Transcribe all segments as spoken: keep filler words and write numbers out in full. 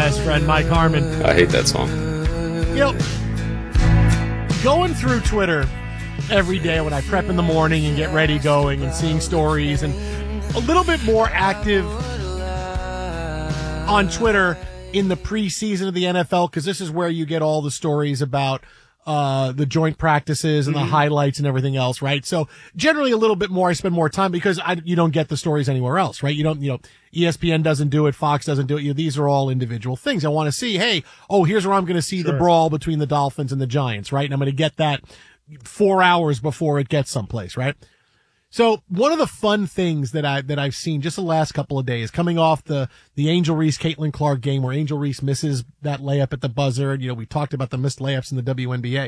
best friend, Mike Harmon. I hate that song. You know, going through Twitter every day when I prep in the morning and get ready going and seeing stories and a little bit more active on Twitter in the preseason of the N F L, because this is where you get all the stories about uh the joint practices and mm-hmm. the highlights and everything else, right? So generally a little bit more, I spend more time because I, you don't get the stories anywhere else, right? You don't, you know, E S P N doesn't do it, Fox doesn't do it. You know, these are all individual things. I want to see, hey, oh, here's where I'm going to see sure. the brawl between the Dolphins and the Giants, right? And I'm going to get that four hours before it gets someplace, right? So one of the fun things that I, that I've seen just the last couple of days coming off the, the Angel Reese, Caitlin Clark game where Angel Reese misses that layup at the buzzer. You know, we talked about the missed layups in the W N B A.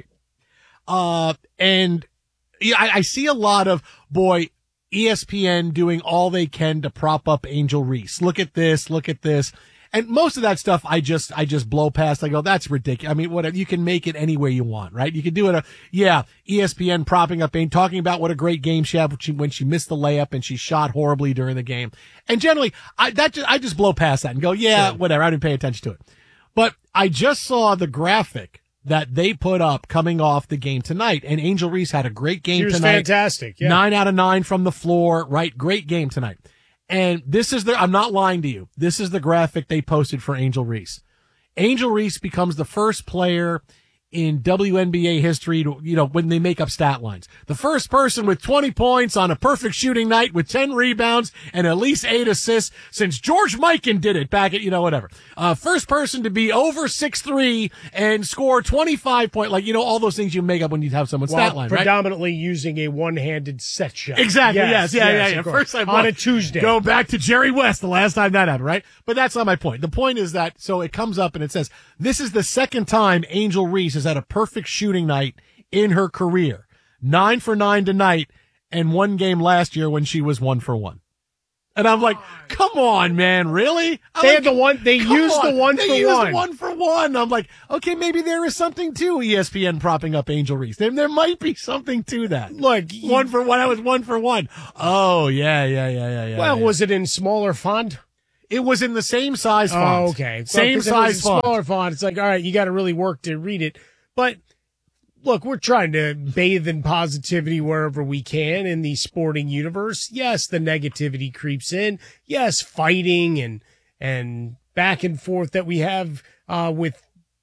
Uh, and yeah, I, I see a lot of, boy, E S P N doing all they can to prop up Angel Reese. Look at this, look at this. And most of that stuff I just, I just blow past. I go, that's ridiculous. I mean, whatever, you can make it any way you want, right? You can do it. A, yeah, E S P N propping up Ain, talking about what a great game she had when she, when she missed the layup and she shot horribly during the game. And generally, I, that just, I just blow past that and go, yeah, sure. whatever. I didn't pay attention to it. But I just saw the graphic that they put up coming off the game tonight. And Angel Reese had a great game she was tonight. Fantastic. Yeah. Nine out of nine from the floor, right? Great game tonight. And this is the, I'm not lying to you. This is the graphic they posted for Angel Reese. Angel Reese becomes the first player in W N B A history to, you know, when they make up stat lines. The first person with twenty points on a perfect shooting night with ten rebounds and at least eight assists since George Mikan did it back at, you know, whatever. Uh, first person to be over six three and score twenty-five point, like, you know, all those things you make up when you have someone's well, stat line, right? Predominantly using a one-handed set shot. Exactly, yes, yes yeah, yes, yeah, yeah. First time on a Tuesday. Go back to Jerry West, the last time that happened, right? But that's not my point. The point is that, so it comes up and it says, this is the second time Angel Reese has had a perfect shooting night in her career. Nine for nine tonight and one game last year when she was one for one. And I'm like, come on, man, really? I'm they like, had the one, they used on. the one they for used one. one for one. I'm like, okay, maybe there is something to E S P N propping up Angel Reese. There, there might be something to that. Look, one for one. I was one for one. Oh, yeah, yeah, yeah, yeah, yeah. Well, yeah. was it in smaller font? It was in the same size font. Oh, okay. Same well, size font. Smaller font. It's like, all right, you got to really work to read it. But look, we're trying to bathe in positivity wherever we can in the sporting universe. Yes, the negativity creeps in. Yes, fighting and and back and forth that we have uh, with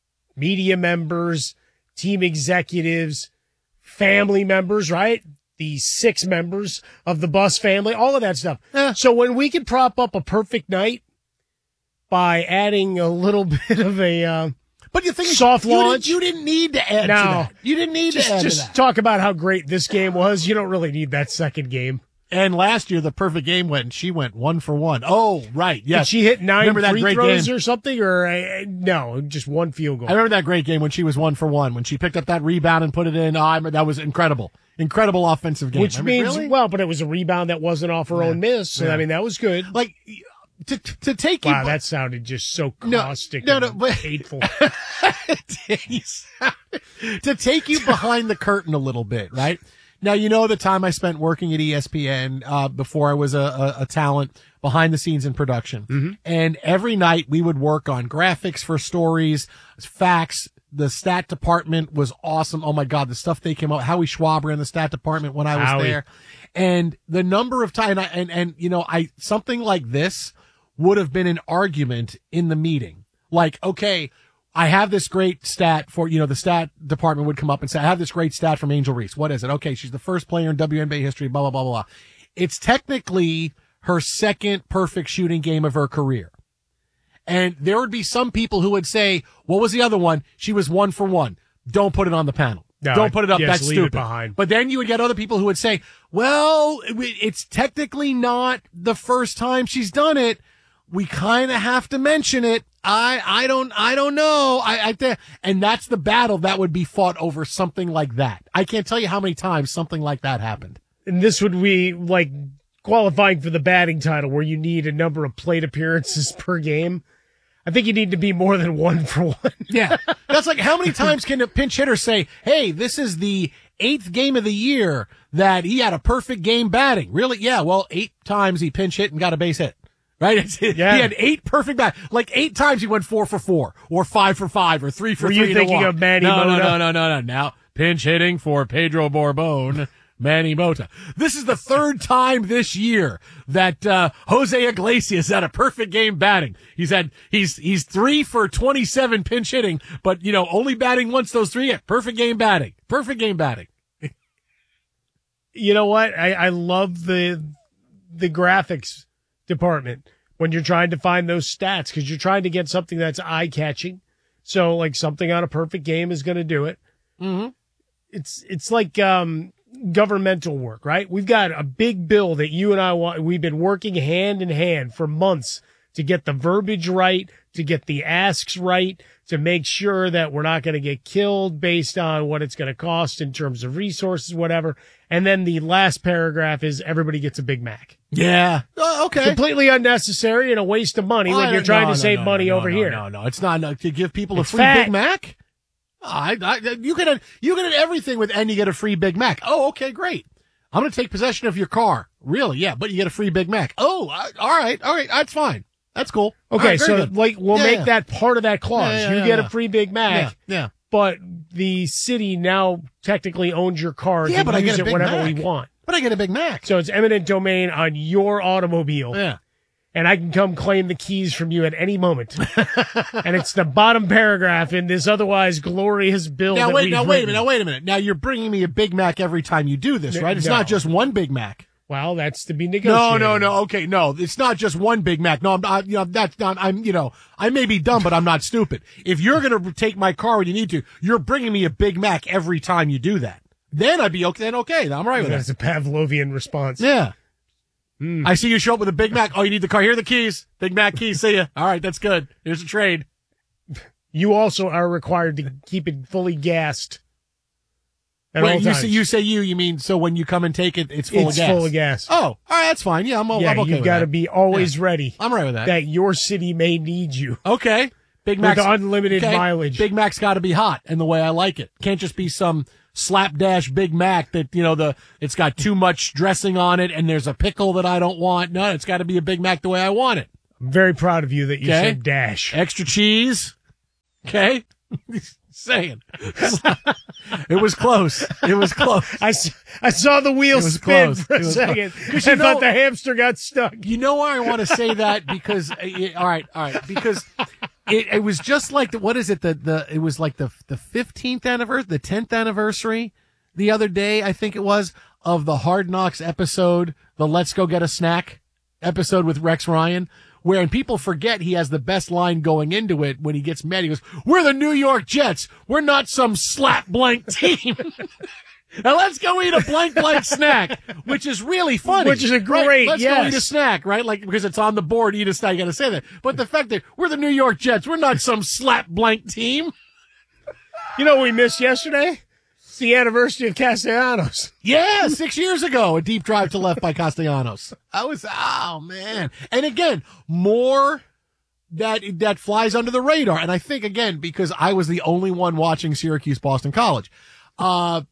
media members, team executives, family members, right? The six members of the Bus family, all of that stuff. Eh. So when we can prop up a perfect night by adding a little bit of a uh, but you think soft you launch, didn't, you didn't need to add no, to that. You didn't need just, to add just to that. talk about how great this game was. You don't really need that second game. And last year, the perfect game went, she went one for one. Oh, right. Yes. Did she hit nine remember that free great throws game? or something? Or uh, no, just one field goal. I remember that great game when she was one for one, when she picked up that rebound and put it in. Oh, I remember, that was incredible. Incredible offensive game. Which I mean, means, really? well, but it was a rebound that wasn't off her Yeah. own miss. So, Yeah. I mean, that was good. Like, to, to take Wow, you. that sounded just so No, caustic no, no, and but- hateful. to take you behind the curtain a little bit, right? Now, you know the time I spent working at E S P N uh, before I was a, a, a talent behind the scenes in production. Mm-hmm. And every night we would work on graphics for stories, facts. The stat department was awesome. Oh, my God, the stuff they came out. Howie Schwaber in the stat department when I was Howie. there. And the number of time, and, and, and, you know, I something like this would have been an argument in the meeting. Like, okay, I have this great stat for, you know, the stat department would come up and say, I have this great stat from Angel Reese. What is it? Okay, she's the first player in W N B A history, blah, blah, blah, blah, blah. It's technically her second perfect shooting game of her career. And there would be some people who would say, what was the other one? She was one for one. Don't put it on the panel. No, Don't put it up. yes, That's leave stupid. it behind. But then you would get other people who would say, well, it's technically not the first time she's done it. We kind of have to mention it. I, I don't, I don't know. I, I, th- and that's the battle that would be fought over something like that. I can't tell you how many times something like that happened. And this would be like qualifying for the batting title where you need a number of plate appearances per game. I think you need to be more than one for one. Yeah. That's like, how many times can a pinch hitter say, hey, this is the eighth game of the year that he had a perfect game batting? Really? Yeah. Well, eight times he pinch hit and got a base hit. Right? It's, Yeah. He had eight perfect bat. Like eight times he went four for four, or five for five, or three for Were three. you thinking to of Manny no, Mota? No, no, no, no, no. Now pinch hitting for Pedro Borbon. Manny Mota. This is the third time this year that uh Jose Iglesias had a perfect game batting. He's had he's he's three for twenty-seven pinch hitting, but you know, only batting once those three. Yeah, perfect game batting. Perfect game batting. You know what? I, I love the the graphics department when you're trying to find those stats, because you're trying to get something that's eye catching. So like something on a perfect game is going to do it. Mm-hmm. It's it's like um governmental work, right? We've got a big bill that you and I want. We've been working hand in hand for months to get the verbiage right, to get the asks right, to make sure that we're not going to get killed based on what it's going to cost in terms of resources, whatever. And then the last paragraph is everybody gets a Big Mac. Yeah. Oh, okay. Completely unnecessary and a waste of money Oh, when I- you're trying no, to no, save no, money no, over no, here. No, no, it's not enough to give people It's a free fat. Big Mac. Oh, I, I, you can you can have everything with and you get a free Big Mac. Oh, okay, great. I'm going to take possession of your car. Really? Yeah, but you get a free Big Mac. Oh, I, all right, all right, that's fine. That's cool. All Okay, right, very so good. like we'll Yeah, make yeah. that part of that clause. Yeah, yeah, you yeah, get yeah. a free Big Mac, Yeah, yeah. but the city now technically owns your car. Yeah, to but I use get a it Big whenever Mac. we want. But I get a Big Mac. So it's eminent domain on your automobile. Yeah. And I can come claim the keys from you at any moment. And it's the bottom paragraph in this otherwise glorious bill. Now that wait, we've now wait a written. minute, now wait a minute. Now you're bringing me a Big Mac every time you do this, right? It's No. not just one Big Mac. Well, that's to be No, negotiated. no, no. Okay, no, it's not just one Big Mac. No, I'm not. You know, that's not. I'm. You know, I may be dumb, but I'm not stupid. If you're gonna take my car when you need to, you're bringing me a Big Mac every time you do that. Then I'd be okay. Then okay, I'm all right with that. That's a Pavlovian response. Yeah. Mm. I see you show up with a Big Mac. Oh, you need the car. Here are the keys. Big Mac keys. See ya. All right, that's good. Here's a trade. You also are required to keep it fully gassed at all Wait, you times. say you say you? You mean so when you come and take it, it's full it's of gas? full of gas. Oh, all right, that's fine. Yeah, I'm. yeah, I'm okay you've with got to that. be always ready. I'm right with that. That your city may need you Okay. Big with Mac's unlimited okay. mileage. Big Mac's got to be hot and the way I like it. Can't just be some slapdash Big Mac that, you know, the it's got too much dressing on it and there's a pickle that I don't want. No, it's got to be a Big Mac the way I want it. I'm very proud of you that you Okay. said dash. Extra cheese. Okay? Saying. It was close. It was close. I, s- I saw the wheel It was spin close. for It a was second. close. I You thought know- the hamster got stuck. You know why I want to say that? Because, uh, it- all right, all right, because it, it was just like, the, what is it, the, the, it was like the, the fifteenth anniversary, the tenth anniversary the other day, I think it was, of the Hard Knocks episode, the Let's Go Get a Snack episode with Rex Ryan, where, and people forget he has the best line going into it when he gets mad. He goes, "We're the New York Jets. We're not some slap blank team." Now let's go eat a blank blank snack, which is really funny. Which is a right? great, Let's go yes. eat a snack, right? Like, because it's on the board, eat a snack, you gotta say that. But the fact that we're the New York Jets, we're not some slap blank team. You know what we missed yesterday? It's the anniversary of Castellanos. Yeah, six years ago, a deep drive to left by Castellanos. I was, oh man. And again, more that, that flies under the radar. And I think again, because I was the only one watching Syracuse Boston College, uh,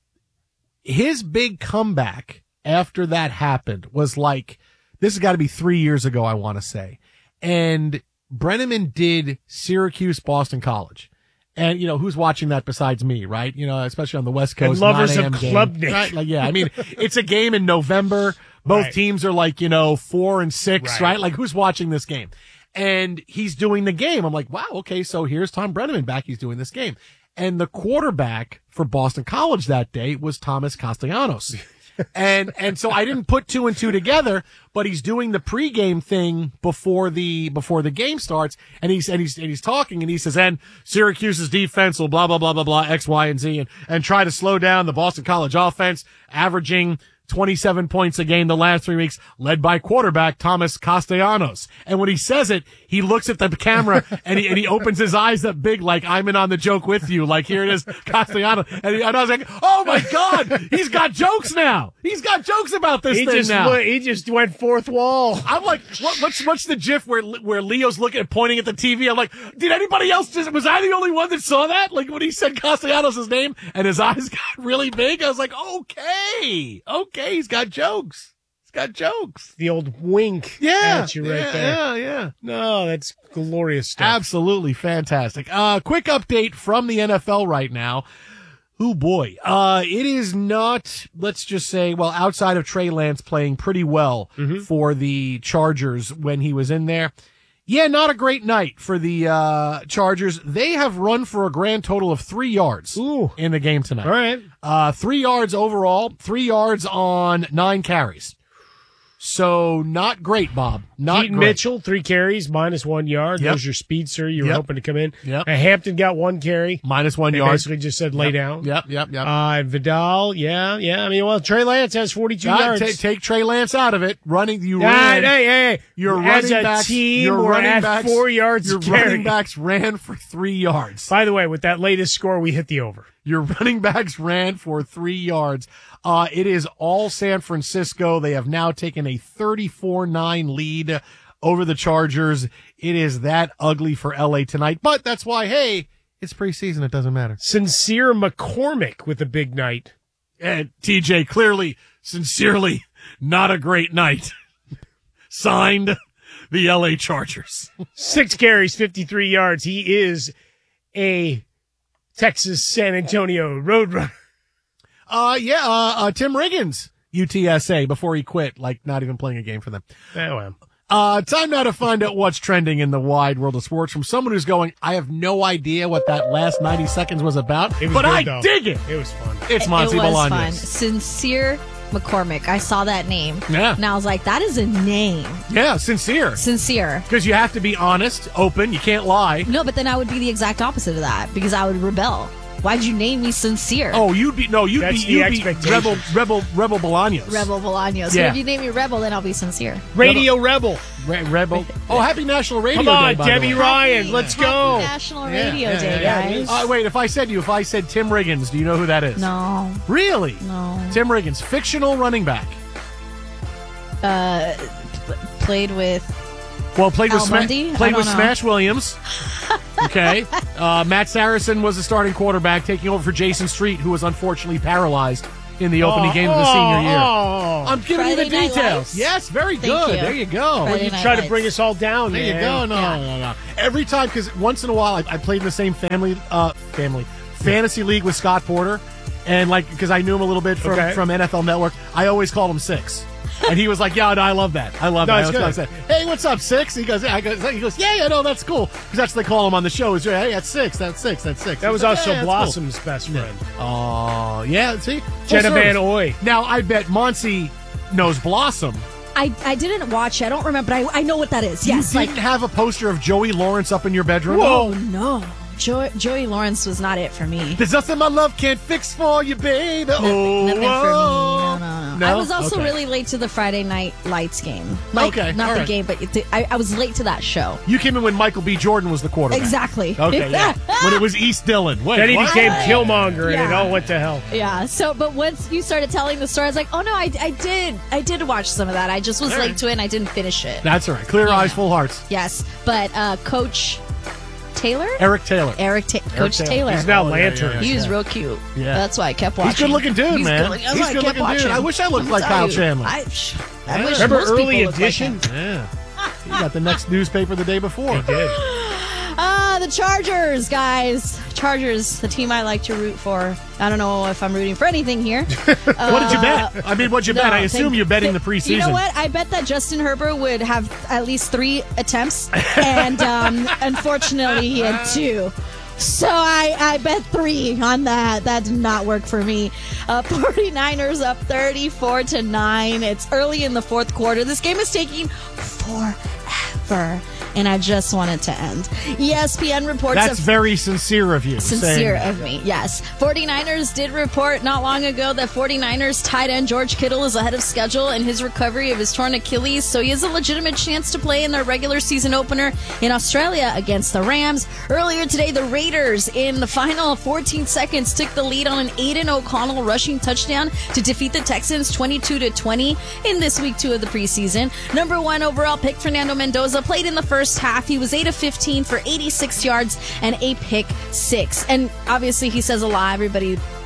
his big comeback after that happened was like, this has got to be three years ago, I want to say. And Brenneman did Syracuse Boston College. And, you know, who's watching that besides me, right? You know, especially on the West Coast. And lovers nine of a.m. game, Klubnik. right? Like, yeah, I mean, it's a game in November. Both Right. teams are like, you know, four and six, Right. right? Like, who's watching this game? And he's doing the game. I'm like, wow, okay, so here's Tom Brenneman back. He's doing this game. And the quarterback for Boston College that day was Thomas Castellanos. and and so I didn't put two and two together, but he's doing the pregame thing before the before the game starts, and he's and he's and he's talking, and he says, and Syracuse's defense will blah blah blah blah blah X, Y, and Z, and and try to slow down the Boston College offense, averaging twenty-seven points a game the last three weeks, led by quarterback Thomas Castellanos. And when he says it, he looks at the camera and he, and he opens his eyes up big, like, I'm in on the joke with you. Like, here it is, Castellanos. And, he, and I was like, oh my God, he's got jokes now. He's got jokes about this He thing just now. went- he just went fourth wall. I'm like, what, what's, what's the gif where, where Leo's looking at, pointing at the T V? I'm like, did anybody else just, was I the only one that saw that? Like when he said Castellanos' name and his eyes got really big, I was like, okay, okay, he's got jokes. He's It's got jokes. The old wink Yeah. at you right yeah, there. Yeah, yeah. No, that's glorious stuff. Absolutely fantastic. Uh, quick update from the N F L right now. Oh boy. Uh, it is not, let's just say, well, outside of Trey Lance playing pretty well Mm-hmm. for the Chargers when he was in there. Yeah, not a great night for the, uh, Chargers. They have run for a grand total of three yards Ooh. in the game tonight. All right. Uh, three yards overall, three yards on nine carries. So not great, Bob. Not Keaton great. Mitchell, three carries, minus one yard. Yep. There's your speedster. You were Yep. hoping to come in. Yep. Uh, Hampton got one carry. Minus one They yard. basically just said lay Yep. down. Yep, yep, yep. Uh, Vidal, yeah, yeah. I mean, well, Trey Lance has forty-two God, yards. ta- take Trey Lance out of it. Running, you Ah, ran. hey, hey, hey. Your As running a backs, team, your we're running at backs, four yards Your a carry. running backs ran for three yards. By the way, with that latest score, we hit the over. Your running backs ran for three yards. Uh, it is all San Francisco. They have now taken a thirty-four nine lead over the Chargers. It is that ugly for L A tonight, but that's why, hey, it's preseason. It doesn't matter. Sincere McCormick with a big night. And T J, clearly, sincerely, not a great night. Signed, the L A Chargers. Six carries, fifty-three yards. He is a Texas San Antonio Roadrunner. Uh, yeah, uh, uh, Tim Riggins, U T S A, before he quit, like not even playing a game for them. Oh, well. Uh, time now to find out what's trending in the wide world of sports from someone who's going, I have no idea what that last ninety seconds was about, It was but good, I though. dig it. It was fun. It's It Monty was fun. Bolaños. Sincere McCormick. I saw that name. Yeah. And I was like, that is a name. Yeah, sincere. Sincere. Because you have to be honest, open, you can't lie. No, but then I would be the exact opposite of that because I would rebel. Why'd you name me Sincere? Oh, you'd be, no, you'd That's be, the you'd be expectation. Rebel, Rebel, Rebel Bolaños. Rebel Bolaños. So Yeah. if you name me Rebel, then I'll be Sincere. Radio Rebel. Re- Rebel. Oh, happy National Radio Come Day, on, by the Debbie way. Ryan. Happy- Let's Happy go. National Yeah, Radio yeah, Day, yeah, yeah. guys. Uh, wait, if I said you, if I said Tim Riggins, do you know who that is? No, Really? no. Tim Riggins, fictional running back. Uh, p- played with Well, played with Al Sma- Bundy? I played don't with know. Smash Williams. Okay, uh, Matt Saracen was the starting quarterback, taking over for Jason Street, who was unfortunately paralyzed in the opening Oh, game of the senior year. Oh, I'm giving you Friday the Night details. Lights. Yes, very Thank good. you. There you go. Friday you Night try to Lights. bring us all down, There you man. go. No, Yeah. no, no. Every time, because once in a while, I, I played in the same family, uh, family fantasy league with Scott Porter, and like because I knew him a little bit from Okay. from N F L Network, I always called him Six. And he was like, "Yeah, no, I love that. I love No, that." it's I was good. gonna say, "Hey, what's up, Six?" He goes, "Yeah." I goes, he goes, "Yeah, yeah, no, that's cool." Because that's what they call him on the show. Is hey, that's Six, that's Six, that's Six. That He's was like, also "Yeah, that's cool." Blossom's best friend. Oh, yeah. See, Full Jenna Van service. Oy. Now I bet Monty knows Blossom. I, I didn't watch it. I don't remember, but I, I know what that is. Yes. you Like, didn't have a poster of Joey Lawrence up in your bedroom. Whoa. oh, no. Jo- Joey Lawrence was not it for me. There's nothing my love can't fix for you, baby. Oh, Nothing for me. No, whoa. no, no. No? I was also Okay. really late to the Friday Night Lights game. Like, Okay, not all the right. game, but the, I, I was late to that show. You came in when Michael B. Jordan was the quarterback. Exactly. Okay, yeah. When it was East Dillon. Wait, Then he what? became Killmonger, and it Yeah. all went to hell. Yeah. So, but once you started telling the story, I was like, oh no, I, I did, I did watch some of that. I just was All late right. to it, and I didn't finish it. That's all right. Clear Yeah. eyes, full hearts. Yes, but uh, Coach Taylor, Eric Taylor. Eric, Ta- Coach Taylor. Taylor, He's now Oh, yeah, Lantern. yeah, yeah. he was yeah. real cute. Yeah. That's why I kept watching. He's a good looking dude, He's man. Good, that's He's why I good kept looking dude. watching. I wish I looked I'm like Kyle telling you, Chandler. I, sh- I Yeah. wish Remember most people Early looked like Edition? him. Yeah. He got the next newspaper the day before. He did. Ah, the Chargers, guys. Chargers, the team I like to root for. I don't know if I'm rooting for anything here. Uh, What did you bet? I mean, what'd you bet? no, I assume thank- you're betting the th- preseason. You know what? I bet that Justin Herbert would have at least three attempts, and um, unfortunately, he had two. So I, I bet three on that. That did not work for me. Uh, 49ers up thirty-four to nine. It's early in the fourth quarter. This game is taking forever, and I just want it to end. E S P N reports That's of very sincere of you. Sincere saying- of me, yes. 49ers did report not long ago that 49ers tight end George Kittle is ahead of schedule in his recovery of his torn Achilles, so he has a legitimate chance to play in their regular season opener in Australia against the Rams. Earlier today, the Raiders, in the final fourteen seconds, took the lead on an Aiden O'Connell rushing touchdown to defeat the Texans twenty-two to twenty in this week two of the preseason. Number one overall pick, Fernando Mendoza, played in the first half. He was eight of fifteen for eighty-six yards and a pick six. And obviously he says a lot. Everybody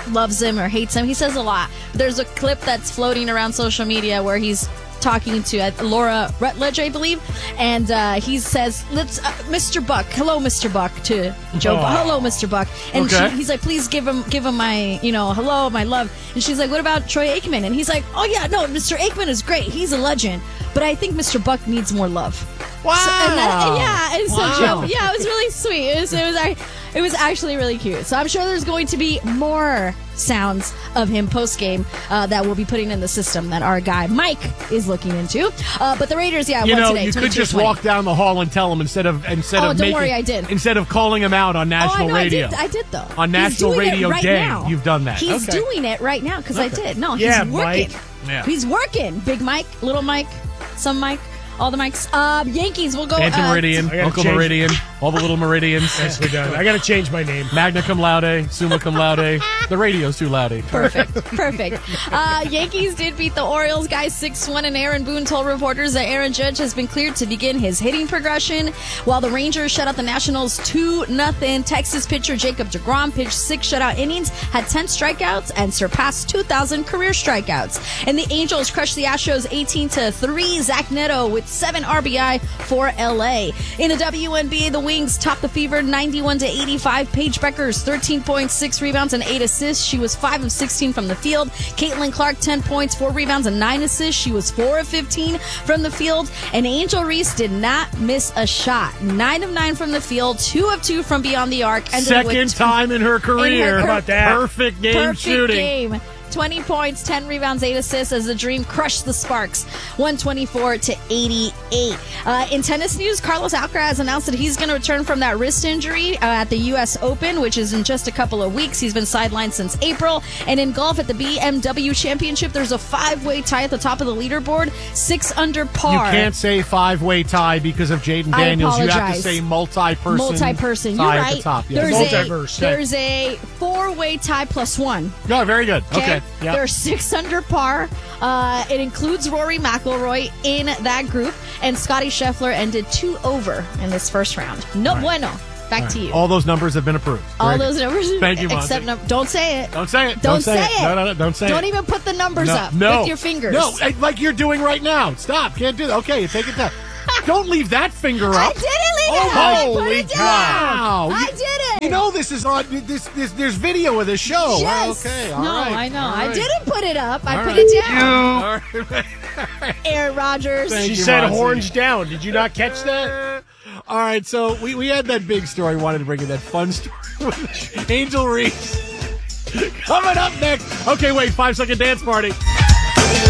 loves him or hates him. He says a lot. There's a clip that's floating around social media where he's talking to uh, Laura Rutledge, I believe, and uh, he says, "Let's, uh, Mister Buck, hello, Mister Buck," to Joe. Oh. Hello, Mister Buck, and Okay. she, he's like, "Please give him, give him my, you know, hello, my love." And she's like, "What about Troy Aikman?" And he's like, "Oh yeah, no, Mister Aikman is great. He's a legend, but I think Mister Buck needs more love." Wow. So, and that, yeah, and so Wow. Joe, yeah, it was really sweet. It was, it was, I- it was actually really cute. So I'm sure there's going to be more sounds of him post game uh, that we'll be putting in the system that our guy Mike is looking into. Uh, but the Raiders, yeah, You won know, today. you could twenty-two just twenty. walk down the hall and tell him instead of instead Oh, of don't making, worry, I did. instead of calling him out on Oh, I national know, radio. I did. I did though. On He's National doing it Radio right Day, now. you've done that. He's Okay. doing it right now because I Okay. did. No, Yeah, he's working. Mike. Yeah. He's working. Big Mike, little Mike, some Mike, all the Mikes. Uh, Yankees will go. Auntie uh, Meridian, I gotta Uncle change- Meridian, all the little Meridians. Yes, we're done. I got to change my name. Magna cum laude, summa cum laude. The radio's too loudy. Perfect. Perfect. Uh, Yankees did beat the Orioles, guys, six one, and Aaron Boone told reporters that Aaron Judge has been cleared to begin his hitting progression, while the Rangers shut out the Nationals two nothing. Texas pitcher Jacob deGrom pitched six shutout innings, had ten strikeouts, and surpassed two thousand career strikeouts. And the Angels crushed the Astros eighteen to three. Zach Neto with seven R B I for L A. In the W N B A, the Wings topped the Fever ninety-one to eighty-five. Paige Beckers, thirteen points, six rebounds, and eight assists. She was five of sixteen from the field. Caitlin Clark, ten points, four rebounds, and nine assists. She was four of fifteen from the field. And Angel Reese did not miss a shot. nine of nine from the field, two of two from beyond the arc. Ended Second with time in her career. How about that? Perfect game Perfect shooting. game. twenty points, ten rebounds, eight assists as the Dream crushed the Sparks, one twenty-four to eighty-eight. Uh, in tennis news, Carlos Alcaraz announced that he's going to return from that wrist injury uh, at the U S Open, which is in just a couple of weeks. He's been sidelined since April. And in golf at the B M W Championship, there's a five-way tie at the top of the leaderboard, six under par. You can't say five-way tie because of Jaden I Daniels. You have to apologize. say multi-person. Multi-person. You're tie right. at the top. Yes. There's, Multiverse. a, there's a four-way tie plus one. No, very good. Okay. Okay. Yeah. They're six under par. Uh, it includes Rory McIlroy in that group, and Scotty Scheffler ended two over in this first round. No bueno. Back to you. All those numbers have been approved. All Very those good. numbers. Thank you, Except Monty. num- don't say it. Don't say it. Don't say it. No, no, no. Don't say Don't it. even put the numbers no, up no, with your fingers. No, eh, like you're doing right now. Stop. Can't do that. Okay, take it down. Don't leave that finger up. I didn't leave Oh, it. I put holy it down. cow. I You- did it. You know this is on. This, this there's video of this show. Yes. Okay. All no, right. I know. All I right. didn't put it up. I All put right. it down. All right. Aaron Rodgers. Thank She you, said Monty. horns down. Did you not catch that? All right, so we, we had that big story. Wanted to bring in that fun story with Angel Reese. Coming up next. Okay, wait, five second dance party.